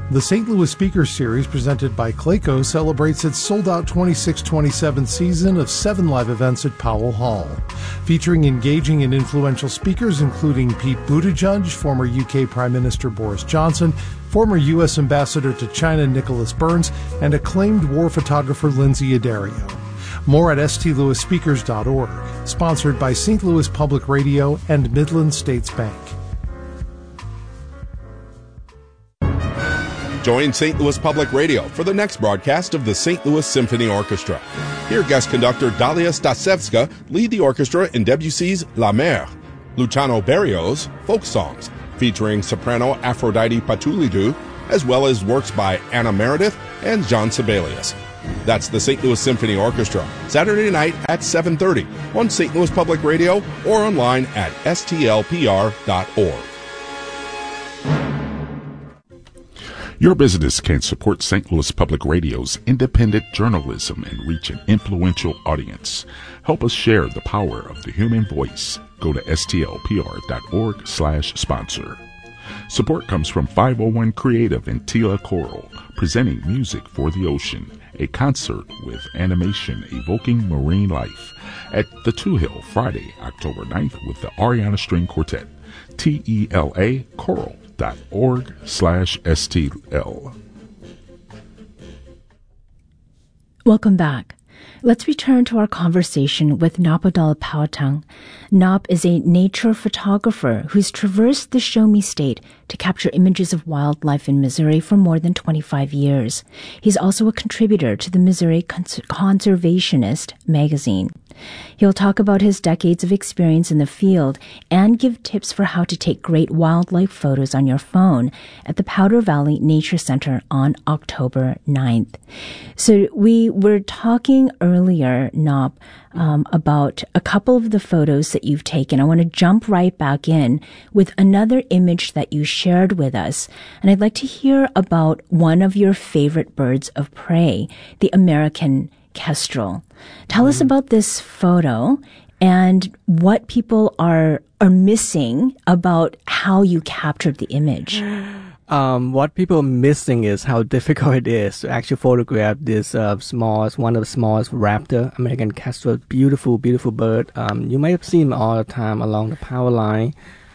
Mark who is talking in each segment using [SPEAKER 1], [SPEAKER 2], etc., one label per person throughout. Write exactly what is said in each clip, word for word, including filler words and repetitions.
[SPEAKER 1] The Saint Louis Speaker Series, presented by Clayco, celebrates its sold-out twenty-six twenty-seven season of seven live events at Powell Hall, featuring engaging and influential speakers including Pete Buttigieg, former U K Prime Minister Boris Johnson, former U S Ambassador to China Nicholas Burns, and acclaimed war photographer Lindsay Addario. More at S T Louis Speakers dot org, sponsored by Saint Louis Public Radio and Midland States Bank.
[SPEAKER 2] Join Saint Louis Public Radio for the next broadcast of the Saint Louis Symphony Orchestra. Hear guest conductor Dalia Stasevska lead the orchestra in Debussy's La Mer, Luciano Berrios folk songs featuring soprano Aphrodite Patulidou, as well as works by Anna Meredith and John Sibelius. That's the Saint Louis Symphony Orchestra, Saturday night at seven thirty on Saint Louis Public Radio or online at S T L P R dot org.
[SPEAKER 3] Your business can support Saint Louis Public Radio's independent journalism and reach an influential audience. Help us share the power of the human voice. Go to S T L P R dot org slash sponsor. Support comes from five oh one Creative and Tila Coral, presenting Music for the Ocean, a concert with animation evoking marine life at the Two Hill Friday, October ninth with the Ariana String Quartet. T E L A Coral. dot org slash S T L.
[SPEAKER 4] Welcome back. Let's return to our conversation with Nopodal Powhatan. Nop is a nature photographer who's traversed the Show Me State to capture images of wildlife in Missouri for more than twenty-five years. He's also a contributor to the Missouri Cons- Conservationist magazine. He'll talk about his decades of experience in the field and give tips for how to take great wildlife photos on your phone at the Powder Valley Nature Center on October ninth. So we were talking earlier, Nop, um, about a couple of the photos that you've taken. I want to jump right back in with another image that you shared with us. And I'd like to hear about one of your favorite birds of prey, the American kestrel. Tell mm. us about this photo and what people are are missing about how you captured the image.
[SPEAKER 5] Um, what people are missing is how difficult it is to actually photograph this uh, smallest, one of the smallest raptor, American kestrel. Beautiful, beautiful bird. Um, you may have seen them all the time along the power line.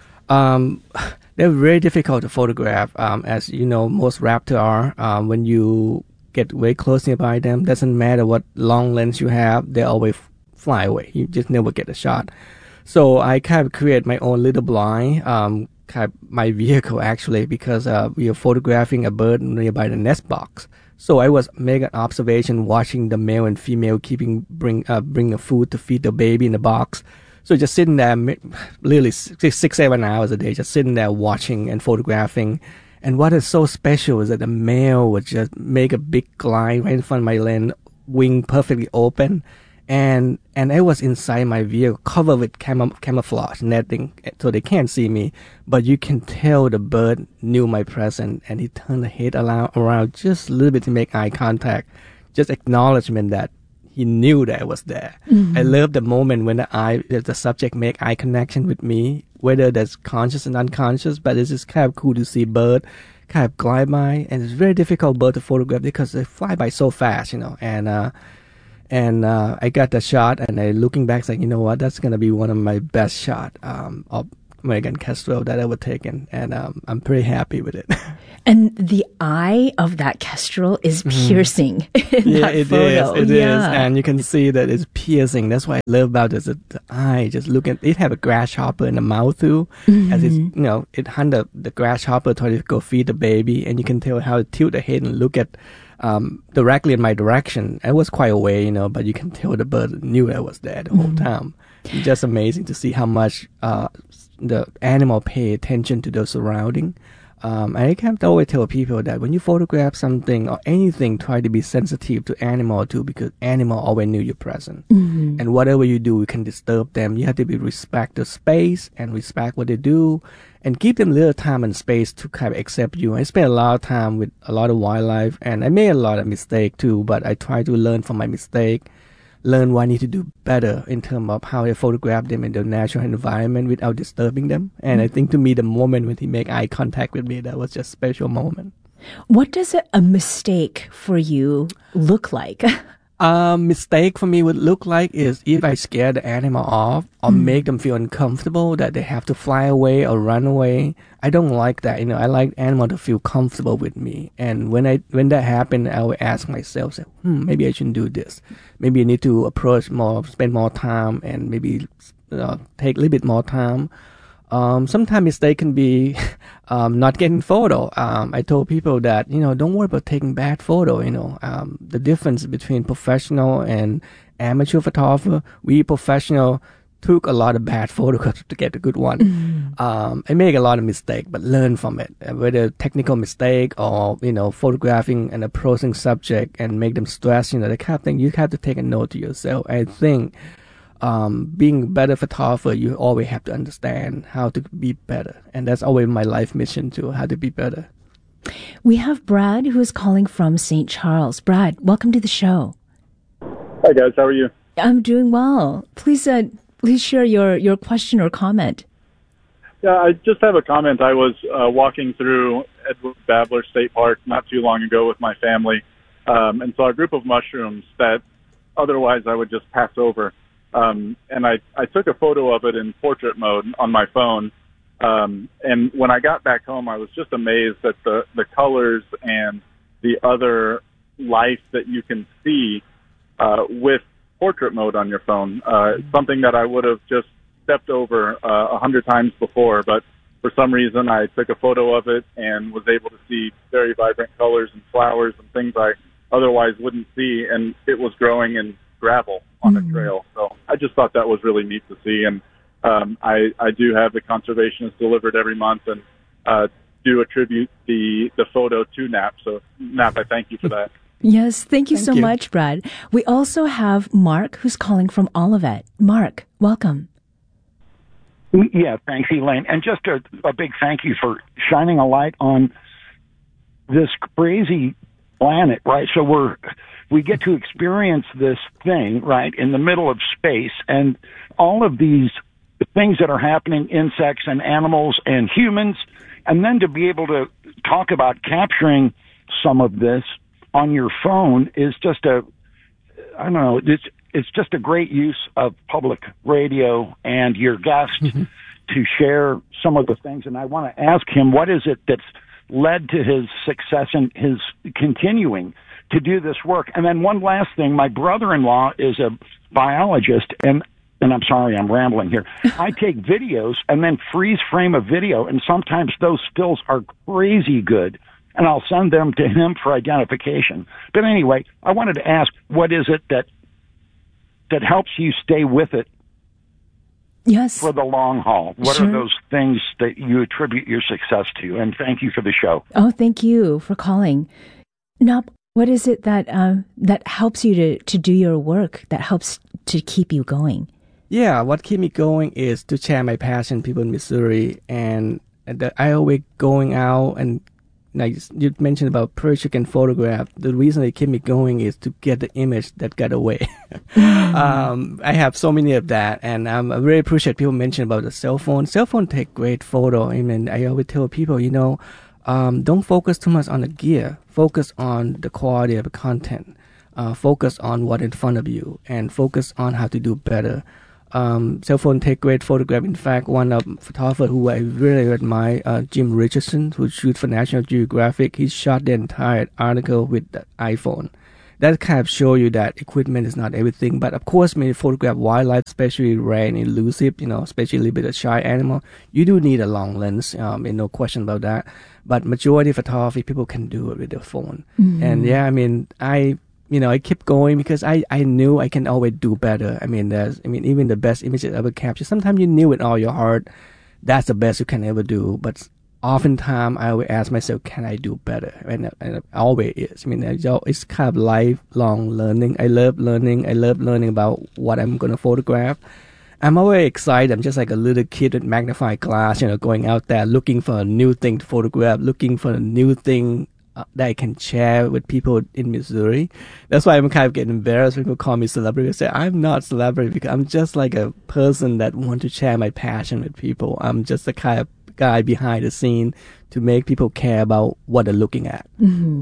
[SPEAKER 5] Um, they're very difficult to photograph. Um, as you know, most raptor are. Um, when you get very close nearby them, doesn't matter what long lens you have, they always fly away. You just never get a shot. So I kind of create my own little blind, um, kind of my vehicle actually, because uh, we are photographing a bird nearby the nest box. So I was making an observation, watching the male and female keeping bring uh, bring the food to feed the baby in the box. So just sitting there, literally six, six seven hours a day, just sitting there watching and photographing. And what is so special is that the male would just make a big line right in front of my lens, wing perfectly open, and and I was inside my vehicle, covered with cam- camouflage netting, so they can't see me. But you can tell the bird knew my presence, and he turned the head around, around just a little bit to make eye contact, just acknowledgement that he knew that I was there. Mm-hmm. I love the moment when the eye, the subject make eye connection with me, whether that's conscious and unconscious, but it's just kind of cool to see bird kind of glide by, and it's very difficult bird to photograph because they fly by so fast, you know, and, uh, and, uh, I got the shot, and I looking back, like, you know what, that's gonna be one of my best shot, um, of American kestrel that I ever taken, and, um, I'm pretty happy with it.
[SPEAKER 4] And the eye of that kestrel is piercing mm. in
[SPEAKER 5] yeah,
[SPEAKER 4] that
[SPEAKER 5] it
[SPEAKER 4] photo.
[SPEAKER 5] Is, it
[SPEAKER 4] yeah.
[SPEAKER 5] is, and you can see that it's piercing. That's what I love about this. The, the eye, just look at it. Have a grasshopper in the mouth too, mm-hmm. as it's, you know, it hunt the, the grasshopper trying to go feed the baby, and you can tell how it tilt the head and look at um directly in my direction. I was quite away, you know, but you can tell the bird knew I was there the whole mm-hmm. time. It's just amazing to see how much uh the animal pay attention to the surrounding. Um, I can always tell people that when you photograph something or anything, try to be sensitive to animal too, because animal always knew you're present. Mm-hmm. And whatever you do, you can disturb them. You have to be respect the space and respect what they do, and give them a little time and space to kind of accept you. I spent a lot of time with a lot of wildlife, and I made a lot of mistake too, but I try to learn from my mistake, learn what I need to do better in terms of how I photograph them in the natural environment without disturbing them. And mm-hmm. I think to me, the moment when he make eye contact with me, that was just a special moment.
[SPEAKER 4] What does a, a mistake for you look like?
[SPEAKER 5] A mistake for me would look like is if I scare the animal off or mm. make them feel uncomfortable that they have to fly away or run away. I don't like that. You know, I like animal to feel comfortable with me. And when I when that happens, I will ask myself, say, hmm, maybe I shouldn't do this. Maybe I need to approach more, spend more time, and maybe uh, take a little bit more time. Um, sometimes mistake can be um, not getting photo. Um, I told people that, you know, don't worry about taking bad photo. You know, um, the difference between professional and amateur photographer, we professional took a lot of bad photos to get a good one. Mm. Um, I make a lot of mistake, but learn from it. Whether technical mistake or, you know, photographing an approaching subject and make them stress, you know, the kind of thing, you have to take a note to yourself. I think Um, being a better photographer, you always have to understand how to be better. And that's always my life mission too, how to be better.
[SPEAKER 4] We have Brad, who is calling from Saint Charles. Brad, welcome to the show.
[SPEAKER 6] Hi guys, how are you?
[SPEAKER 4] I'm doing well. Please, uh, please share your, your question or comment.
[SPEAKER 6] Yeah, I just have a comment. I was uh, walking through Edward Babler State Park not too long ago with my family um, and saw a group of mushrooms that otherwise I would just pass over. Um, and I, I took a photo of it in portrait mode on my phone. Um, and when I got back home, I was just amazed at the, the colors and the other life that you can see uh, with portrait mode on your phone. Uh, something that I would have just stepped over uh, a hundred times before. But for some reason, I took a photo of it and was able to see very vibrant colors and flowers and things I otherwise wouldn't see. And it was growing in gravel on a trail. So I just thought that was really neat to see. And um, I, I do have the Conservationist delivered every month and uh, do attribute the, the photo to N A P. So N A P, I thank you for that.
[SPEAKER 4] Yes, thank you
[SPEAKER 5] thank
[SPEAKER 4] so
[SPEAKER 5] you.
[SPEAKER 4] much, Brad. We also have Mark, who's calling from Olivet. Mark, welcome.
[SPEAKER 7] Yeah, thanks, Elaine. And just a, a big thank you for shining a light on this crazy planet, right? So we're we get to experience this thing, right, in the middle of space, and all of these things that are happening, insects and animals and humans, and then to be able to talk about capturing some of this on your phone is just a, I don't know, it's, it's just a great use of public radio and your guest mm-hmm. to share some of the things. And I want to ask him, what is it that's led to his success and his continuing to do this work? And then one last thing, my brother-in-law is a biologist, and and I'm sorry, I'm rambling here. I take videos and then freeze frame a video, and sometimes those stills are crazy good, and I'll send them to him for identification. But anyway, I wanted to ask, what is it that that helps you stay with it
[SPEAKER 4] yes.
[SPEAKER 7] for the long haul? What
[SPEAKER 4] sure.
[SPEAKER 7] are those things that you attribute your success to? And thank you for the show.
[SPEAKER 4] Oh, thank you for calling. Now, what is it that um, that helps you to, to do your work, that helps to keep you going?
[SPEAKER 5] Yeah, what keep me going is to share my passion, people in Missouri, and that I always going out and like you mentioned about purchase and photograph. The reason they keep me going is to get the image that got away. mm. um, I have so many of that, and um, I really appreciate people mention about the cell phone. Cell phone take great photo. I mean, I always tell people, you know, um, don't focus too much on the gear. Focus on the quality of the content. Uh, focus on what in front of you, and focus on how to do better. Um, cell phone take great photograph. In fact, one of photographer who I really admire, uh, Jim Richardson, who shoots for National Geographic, he shot the entire article with the iPhone. That kind of show you that equipment is not everything. But of course, when you photograph wildlife, especially rare and elusive, you know, especially a little bit of shy animal, you do need a long lens. Um, and no question about that. But majority of photography, people can do it with their phone. Mm-hmm. And yeah, I mean, I, you know, I keep going because I, I knew I can always do better. I mean, there's, I mean, even the best images I ever capture, sometimes you knew in all your heart, that's the best you can ever do. But oftentimes I always ask myself, can I do better? And, and it always is. I mean, it's kind of lifelong learning. I love learning. I love learning about what I'm going to photograph. I'm always excited. I'm just like a little kid with magnifying glass, you know, going out there looking for a new thing to photograph, looking for a new thing that I can share with people in Missouri. That's why I'm kind of getting embarrassed when people call me celebrity. I say I'm not celebrity because I'm just like a person that want to share my passion with people. I'm just a kind of guy behind the scene to make people care about what they're looking at.
[SPEAKER 4] Mm-hmm.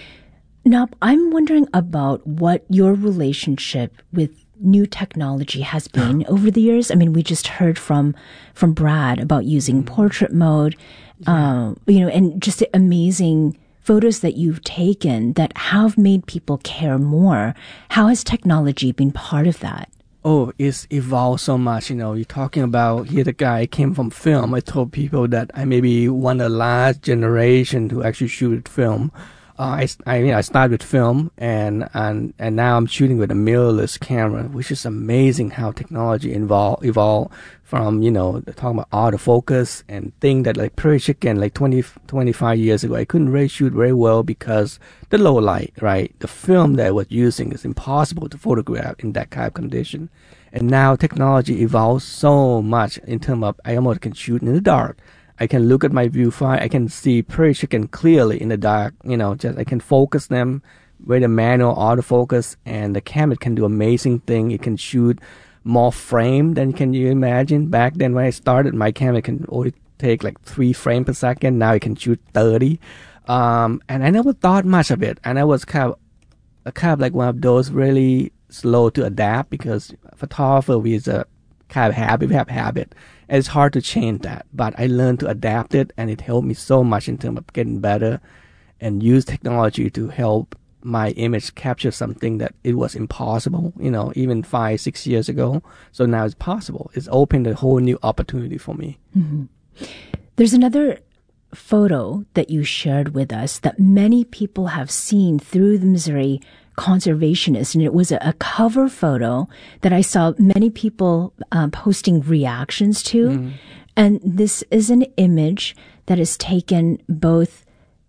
[SPEAKER 4] Now, I'm wondering about what your relationship with new technology has been over the years. I mean, we just heard from from Brad about using portrait mode, yeah. uh, you know, and just amazing photos that you've taken that have made people care more. How has technology been part of that?
[SPEAKER 5] Oh, it's evolved so much. You know, you're talking about here the guy came from film. I told people that I may be one of the last generation to actually shoot film. Uh, I, I, mean, I started with film, and, and and now I'm shooting with a mirrorless camera, which is amazing how technology evolved evolved from, you know, talking about autofocus and thing that like Prairie Chicken, like twenty, twenty-five years ago, I couldn't really shoot very well because the low light, right? The film that I was using is impossible to photograph in that kind of condition. And now technology evolves so much in terms of I almost can shoot in the dark. I can look at my viewfinder. I can see Prairie Chicken clearly in the dark. You know, just I can focus them with a manual autofocus, and the camera can do amazing thing. It can shoot more frame than can you imagine. Back then when I started, my camera can only take like three frames per second. Now it can shoot thirty. Um, and I never thought much of it. And I was kind of, kind of like one of those really slow to adapt because photographer is a kind of habit. We have habit. And it's hard to change that, but I learned to adapt it, and it helped me so much in terms of getting better and use technology to help my image capture something that it was impossible, you know, even five, six years ago. So now it's possible. It's opened a whole new opportunity for me.
[SPEAKER 4] Mm-hmm. There's another photo that you shared with us that many people have seen through the Missouri Conservationist, and it was a, a cover photo that I saw many people uh, posting reactions to. Mm. And this is an image that is taken both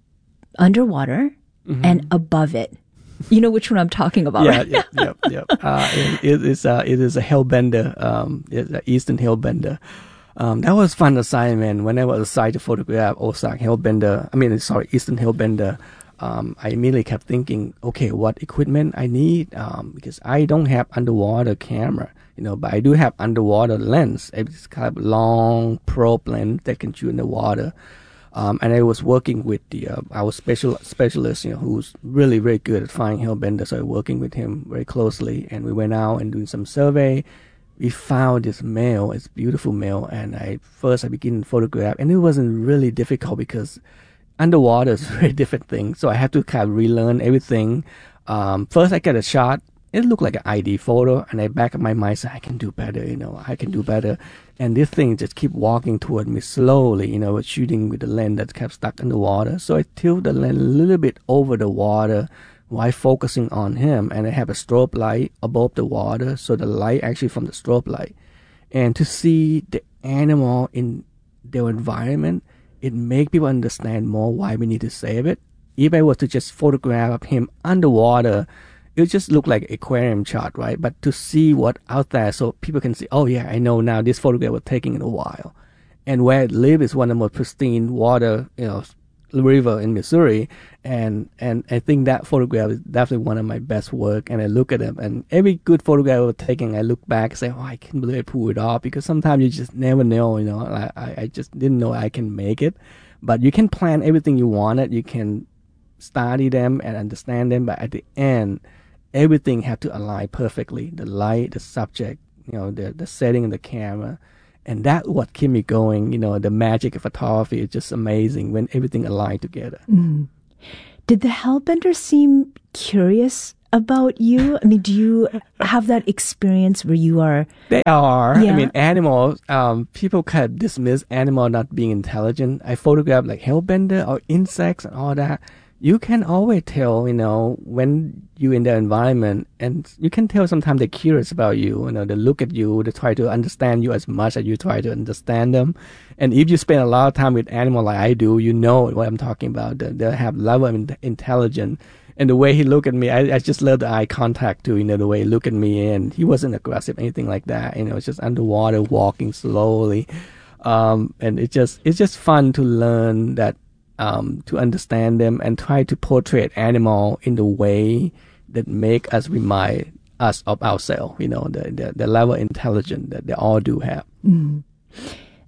[SPEAKER 4] underwater mm-hmm. and above it. You know which one I'm talking about,
[SPEAKER 5] yeah,
[SPEAKER 4] right?
[SPEAKER 5] Yeah, yeah, yeah. Uh, it, it is uh, it is a hellbender, um, it's an Eastern hellbender. Um, that was fun assignment. When I was assigned to photograph Ozark hellbender, I mean, sorry, Eastern hellbender. Um, I immediately kept thinking, okay, what equipment I need, um, because I don't have underwater camera, you know, but I do have underwater lens. It's kind of long probe lens that can shoot in the water. Um, and I was working with the uh, our special specialist, you know, who's really very good at finding hellbenders. So I was working with him very closely, and we went out and doing some survey. We found this male, it's beautiful male, and I first I began to photograph, and it wasn't really difficult because underwater is a very different thing, so I had to kind of relearn everything. Um, first, I get a shot. It looked like an I D photo, and I back of my mind said, I can do better, you know, I can do better. And this thing just keep walking toward me slowly, you know, shooting with the lens that kept stuck in the water. So I tilt the lens a little bit over the water while focusing on him, and I have a strobe light above the water, so the light actually from the strobe light. And to see the animal in their environment, it make people understand more why we need to save it. If I was to just photograph him underwater, it would just look like an aquarium shot, right? But to see what out there, so people can see, oh yeah, I know now this photograph was taken in a while. And where it live is one of the most pristine water, you know, river in Missouri. And, and I think that photograph is definitely one of my best work. And I look at them, and every good photograph I was taking, I look back and say, oh, I can't believe I pulled it off, because sometimes you just never know, you know, I, I just didn't know I can make it. But you can plan everything you wanted. You can study them and understand them. But at the end, everything have to align perfectly. The light, the subject, you know, the, the setting of the camera. And that's what kept me going. You know, the magic of photography is just amazing when everything aligned together.
[SPEAKER 4] Mm. Did the hellbender seem curious about you? I mean, do you have that experience where you are...
[SPEAKER 5] They are.
[SPEAKER 4] Yeah.
[SPEAKER 5] I mean, animals, um, people kind of dismiss animal not being intelligent. I photograph like hellbender or insects and all that. You can always tell, you know, when you're in their environment, and you can tell sometimes they're curious about you, you know, they look at you, they try to understand you as much as you try to understand them. And if you spend a lot of time with animals like I do, you know what I'm talking about. They, they have level of intelligence. And the way he looked at me, I, I just love the eye contact too, you know, the way he looked at me, and he wasn't aggressive, anything like that. You know, it's just underwater, walking slowly. Um, and it just, it's just fun to learn that, Um, to understand them and try to portray animal in the way that make us remind us of ourselves, you know, the, the, the level of intelligence that they all do have.
[SPEAKER 4] Mm.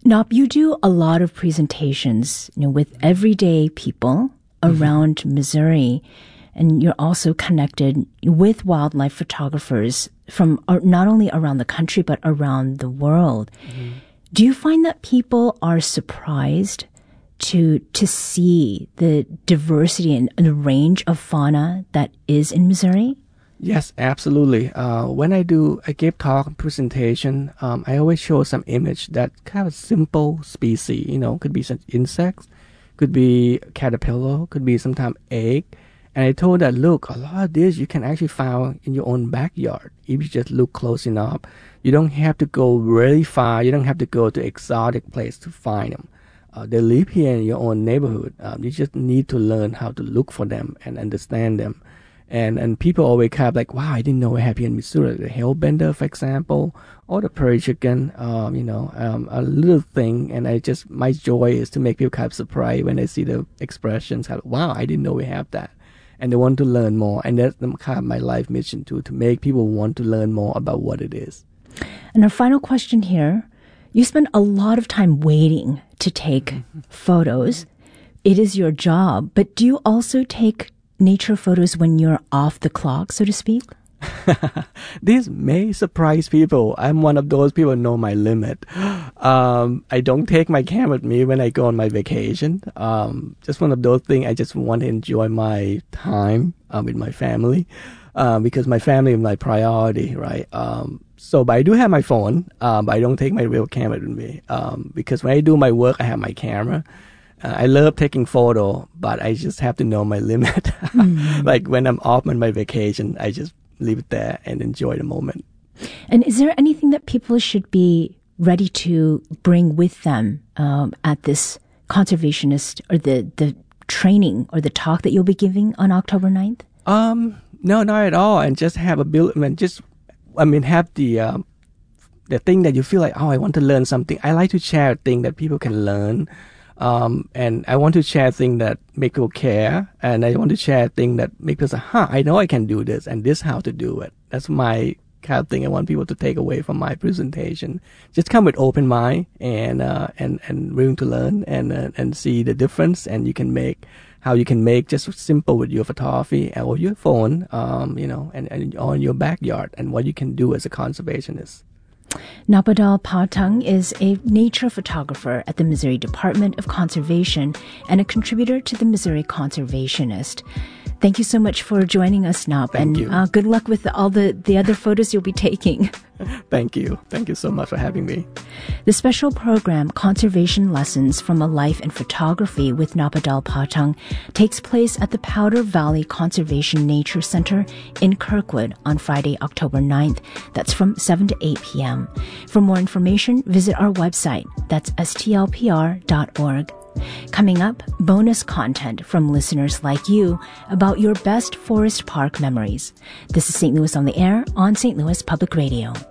[SPEAKER 4] Nop, you do a lot of presentations, you know, with everyday people around mm-hmm. Missouri, and you're also connected with wildlife photographers from uh, not only around the country but around the world. Mm-hmm. Do you find that people are surprised to to see the diversity and the range of fauna that is in Missouri?
[SPEAKER 5] Yes, absolutely. Uh, when I do a give talk presentation, um, I always show some image that kind of simple species, you know, could be some insects, could be caterpillar, could be sometimes egg. And I told that, look, a lot of this you can actually find in your own backyard if you just look close enough. You don't have to go really far. You don't have to go to exotic place to find them. Uh, they live here in your own neighborhood. Um, you just need to learn how to look for them and understand them. And and people always kind of like, wow, I didn't know we have here in Missouri. The hellbender, for example, or the prairie chicken, um, you know, um, a little thing. And I just, my joy is to make people kind of surprised when they see the expressions. Kind of, wow, I didn't know we have that. And they want to learn more. And that's kind of my life mission too, to make people want to learn more about what it is.
[SPEAKER 4] And our final question here, you spend a lot of time waiting to take photos. It is your job, but do you also take nature photos when you're off the clock, so to speak?
[SPEAKER 5] This may surprise people. I'm one of those people who know my limit. Um, I don't take my camera with me when I go on my vacation. Um, just one of those things. I just want to enjoy my time uh, with my family uh, because my family is my priority, right? Um, so, but I do have my phone, uh, but I don't take my real camera with me um, because when I do my work, I have my camera. Uh, I love taking photo, but I just have to know my limit. Mm. Like when I'm off on my vacation, I just leave it there and enjoy the moment.
[SPEAKER 4] And is there anything that people should be ready to bring with them um, at this conservationist or the, the training or the talk that you'll be giving on October ninth?
[SPEAKER 5] Um, no, not at all. And just have a build, I mean, just, I mean, have the, um, the thing that you feel like, oh, I want to learn something. I like to share a thing that people can learn. Um, and I want to share things that make people care, and I want to share things that make people say, huh, I know I can do this, and this is how to do it. That's my kind of thing I want people to take away from my presentation. Just come with open mind and uh, and and willing to learn and uh, and see the difference, and you can make how you can make just simple with your photography or your phone, um, you know, and, and on your backyard, and what you can do as a conservationist.
[SPEAKER 4] Napadol Paotang is a nature photographer at the Missouri Department of Conservation and a contributor to the Missouri Conservationist. Thank you so much for joining us, Nop,
[SPEAKER 5] Thank
[SPEAKER 4] and
[SPEAKER 5] you.
[SPEAKER 4] Uh, good luck with the, all the, the other photos you'll be taking.
[SPEAKER 5] Thank you. Thank you so much for having me.
[SPEAKER 4] The special program, Conservation Lessons from a Life in Photography with Napadol Paotang, takes place at the Powder Valley Conservation Nature Center in Kirkwood on Friday, October ninth. That's from seven to eight p.m. For more information, visit our website. That's S T L P R dot org. Coming up, bonus content from listeners like you about your best forest park memories. This is Saint Louis on the Air on Saint Louis Public Radio.